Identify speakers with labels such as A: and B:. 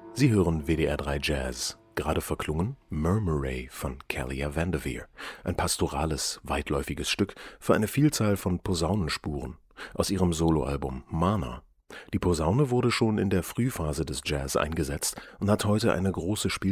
A: Sie hören WDR 3 Jazz. Gerade verklungen Murmuray von Kalia Vanderveer, ein pastorales, weitläufiges Stück für eine Vielzahl von Posaunenspuren aus ihrem Soloalbum Mana. Die Posaune wurde schon in der Frühphase des Jazz eingesetzt und hat heute eine große